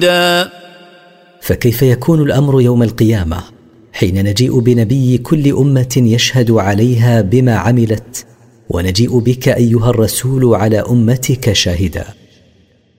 فكيف يكون الأمر يوم القيامة حين نجيء بنبي كل أمة يشهد عليها بما عملت، ونجيء بك أيها الرسول على أمتك شاهدا؟